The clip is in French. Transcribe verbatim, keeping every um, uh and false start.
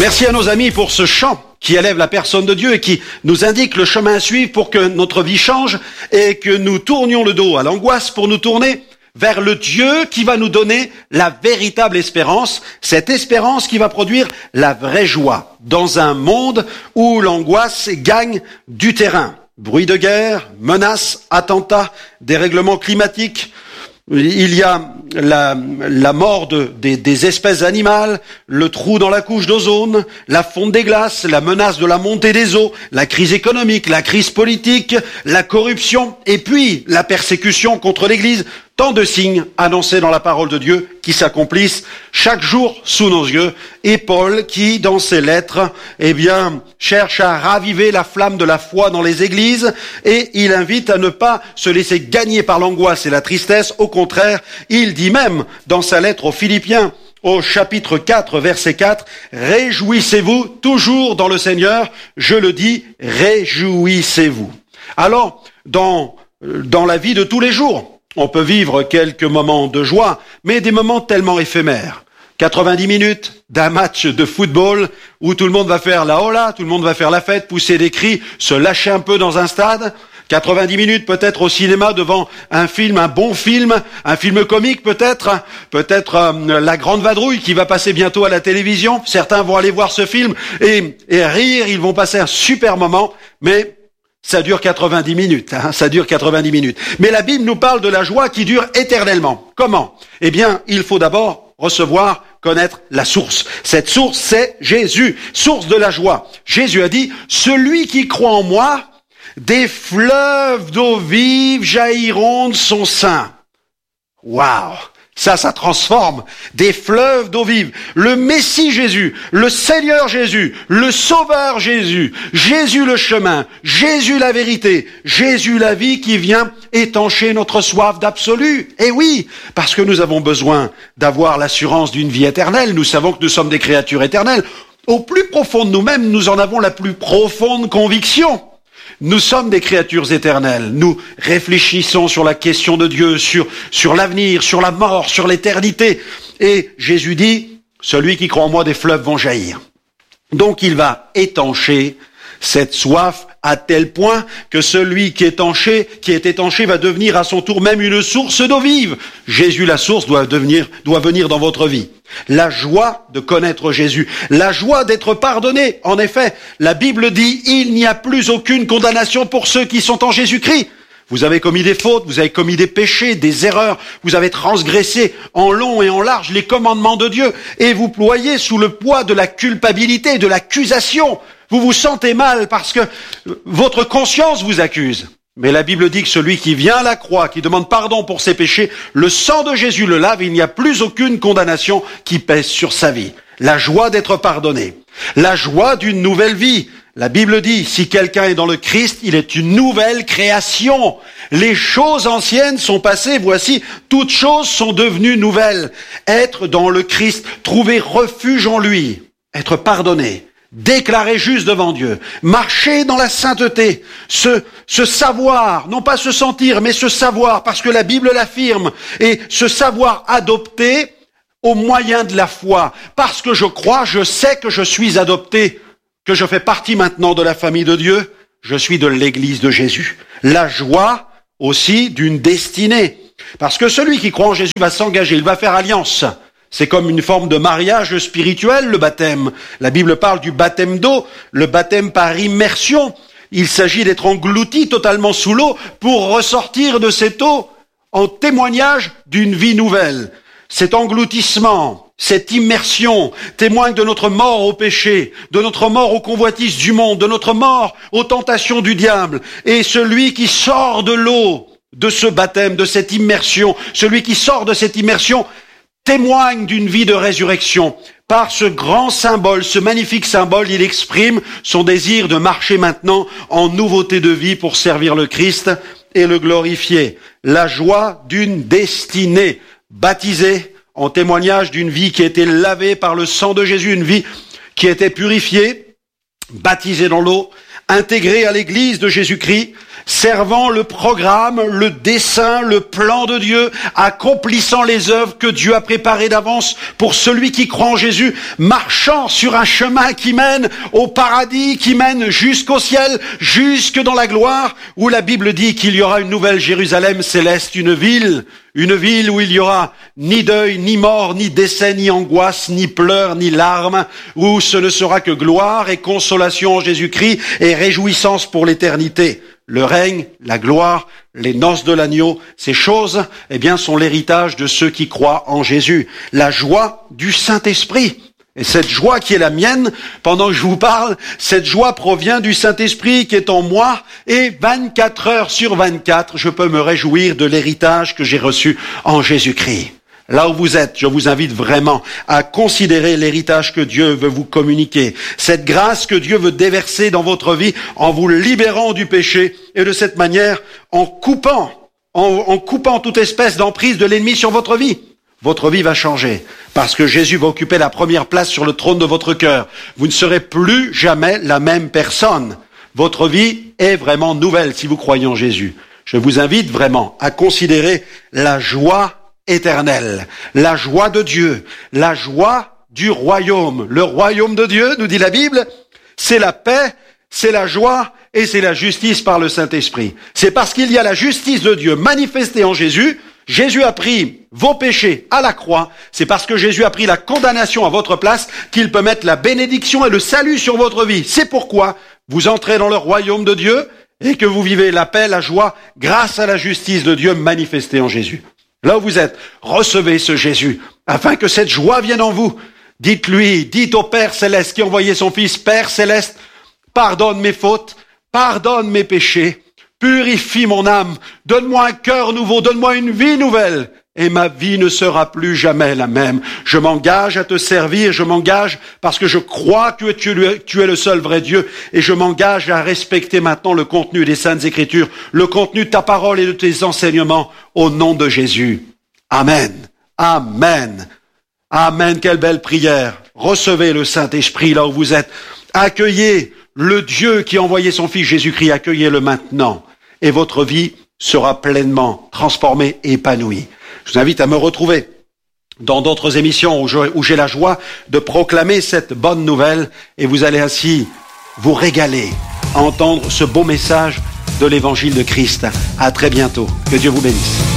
Merci à nos amis pour ce chant qui élève la personne de Dieu et qui nous indique le chemin à suivre pour que notre vie change et que nous tournions le dos à l'angoisse pour nous tourner vers le Dieu qui va nous donner la véritable espérance, cette espérance qui va produire la vraie joie dans un monde où l'angoisse gagne du terrain. Bruit de guerre, menaces, attentats, dérèglements climatiques. Il y a la, la mort de, des, des espèces animales, le trou dans la couche d'ozone, la fonte des glaces, la menace de la montée des eaux, la crise économique, la crise politique, la corruption et puis la persécution contre l'Église. Tant de signes annoncés dans la parole de Dieu qui s'accomplissent chaque jour sous nos yeux. Et Paul qui, dans ses lettres, eh bien, cherche à raviver la flamme de la foi dans les églises et il invite à ne pas se laisser gagner par l'angoisse et la tristesse. Au contraire, il dit même dans sa lettre aux Philippiens, au chapitre quatre, verset quatre, « Réjouissez-vous toujours dans le Seigneur, je le dis, réjouissez-vous. » Alors, dans, dans la vie de tous les jours, on peut vivre quelques moments de joie, mais des moments tellement éphémères. quatre-vingt-dix minutes d'un match de football où tout le monde va faire la hola, tout le monde va faire la fête, pousser des cris, se lâcher un peu dans un stade. quatre-vingt-dix minutes peut-être au cinéma devant un film, un bon film, un film comique peut-être, peut-être euh, La Grande Vadrouille qui va passer bientôt à la télévision. Certains vont aller voir ce film et, et rire, ils vont passer un super moment, mais ça dure quatre-vingt-dix minutes, hein, ça dure quatre-vingt-dix minutes. Mais la Bible nous parle de la joie qui dure éternellement. Comment? Eh bien, il faut d'abord recevoir, connaître la source. Cette source, c'est Jésus, source de la joie. Jésus a dit, « Celui qui croit en moi, des fleuves d'eau vive jailliront de son sein. » Waouh! Ça, ça transforme des fleuves d'eau vive. Le Messie Jésus, le Seigneur Jésus, le Sauveur Jésus, Jésus le chemin, Jésus la vérité, Jésus la vie qui vient étancher notre soif d'absolu. Et oui, parce que nous avons besoin d'avoir l'assurance d'une vie éternelle. Nous savons que nous sommes des créatures éternelles. Au plus profond de nous-mêmes, nous en avons la plus profonde conviction. Nous sommes des créatures éternelles. Nous réfléchissons sur la question de Dieu, sur, sur l'avenir, sur la mort, sur l'éternité. Et Jésus dit, celui qui croit en moi, des fleuves vont jaillir. Donc il va étancher cette soif à tel point que celui qui est étanché, qui est étanché va devenir à son tour même une source d'eau vive. Jésus, la source, doit devenir, doit venir dans votre vie. La joie de connaître Jésus, la joie d'être pardonné. En effet, la Bible dit, il n'y a plus aucune condamnation pour ceux qui sont en Jésus-Christ. Vous avez commis des fautes, vous avez commis des péchés, des erreurs, vous avez transgressé en long et en large les commandements de Dieu et vous ployez sous le poids de la culpabilité, de l'accusation. Vous vous sentez mal parce que votre conscience vous accuse. Mais la Bible dit que celui qui vient à la croix, qui demande pardon pour ses péchés, le sang de Jésus le lave et il n'y a plus aucune condamnation qui pèse sur sa vie. La joie d'être pardonné, la joie d'une nouvelle vie. La Bible dit, si quelqu'un est dans le Christ, il est une nouvelle création. Les choses anciennes sont passées, voici, toutes choses sont devenues nouvelles. Être dans le Christ, trouver refuge en lui, être pardonné, déclaré juste devant Dieu, marcher dans la sainteté, se, se savoir, non pas se sentir, mais se savoir, parce que la Bible l'affirme, et se savoir adopté au moyen de la foi. Parce que je crois, je sais que je suis adopté, que je fais partie maintenant de la famille de Dieu, je suis de l'Église de Jésus. La joie aussi d'une destinée. Parce que celui qui croit en Jésus va s'engager, il va faire alliance. C'est comme une forme de mariage spirituel, le baptême. La Bible parle du baptême d'eau, le baptême par immersion. Il s'agit d'être englouti totalement sous l'eau pour ressortir de cette eau en témoignage d'une vie nouvelle. Cet engloutissement, cette immersion témoigne de notre mort au péché, de notre mort aux convoitises du monde, de notre mort aux tentations du diable. Et celui qui sort de l'eau, de ce baptême, de cette immersion, celui qui sort de cette immersion, témoigne d'une vie de résurrection. Par ce grand symbole, ce magnifique symbole, il exprime son désir de marcher maintenant en nouveauté de vie pour servir le Christ et le glorifier. La joie d'une destinée, baptisée en témoignage d'une vie qui a été lavée par le sang de Jésus, une vie qui a été purifiée, baptisée dans l'eau, intégrée à l'Église de Jésus-Christ, servant le programme, le dessein, le plan de Dieu, accomplissant les œuvres que Dieu a préparées d'avance pour celui qui croit en Jésus, marchant sur un chemin qui mène au paradis, qui mène jusqu'au ciel, jusque dans la gloire, où la Bible dit qu'il y aura une nouvelle Jérusalem céleste, une ville, une ville où il n'y aura ni deuil, ni mort, ni décès, ni angoisse, ni pleurs, ni larmes, où ce ne sera que gloire et consolation en Jésus-Christ et réjouissance pour l'éternité. Le règne, la gloire, les noces de l'agneau, ces choses, eh bien, sont l'héritage de ceux qui croient en Jésus. La joie du Saint-Esprit. Et cette joie qui est la mienne, pendant que je vous parle, cette joie provient du Saint-Esprit qui est en moi, et vingt-quatre heures sur vingt-quatre, je peux me réjouir de l'héritage que j'ai reçu en Jésus-Christ. Là où vous êtes, je vous invite vraiment à considérer l'héritage que Dieu veut vous communiquer, cette grâce que Dieu veut déverser dans votre vie en vous libérant du péché, et de cette manière, en coupant, en, en coupant toute espèce d'emprise de l'ennemi sur votre vie. Votre vie va changer, parce que Jésus va occuper la première place sur le trône de votre cœur. Vous ne serez plus jamais la même personne. Votre vie est vraiment nouvelle si vous croyez en Jésus. Je vous invite vraiment à considérer la joie éternelle, la joie de Dieu, la joie du royaume. Le royaume de Dieu, nous dit la Bible, c'est la paix, c'est la joie et c'est la justice par le Saint-Esprit. C'est parce qu'il y a la justice de Dieu manifestée en Jésus. Jésus a pris vos péchés à la croix. C'est parce que Jésus a pris la condamnation à votre place qu'il peut mettre la bénédiction et le salut sur votre vie. C'est pourquoi vous entrez dans le royaume de Dieu et que vous vivez la paix, la joie, grâce à la justice de Dieu manifestée en Jésus. Là où vous êtes, recevez ce Jésus, afin que cette joie vienne en vous. Dites-lui, dites au Père Céleste qui a envoyé son Fils, Père Céleste, pardonne mes fautes, pardonne mes péchés, purifie mon âme, donne-moi un cœur nouveau, donne-moi une vie nouvelle, et ma vie ne sera plus jamais la même. Je m'engage à te servir, je m'engage parce que je crois que tu es le seul vrai Dieu, et je m'engage à respecter maintenant le contenu des Saintes Écritures, le contenu de ta parole et de tes enseignements, au nom de Jésus. Amen. Amen. Amen. Quelle belle prière. Recevez le Saint-Esprit là où vous êtes. Accueillez le Dieu qui a envoyé son Fils Jésus-Christ, accueillez-le maintenant. Et votre vie sera pleinement transformée et épanouie. Je vous invite à me retrouver dans d'autres émissions où j'ai la joie de proclamer cette bonne nouvelle, et vous allez ainsi vous régaler à entendre ce beau message de l'évangile de Christ. À très bientôt. Que Dieu vous bénisse.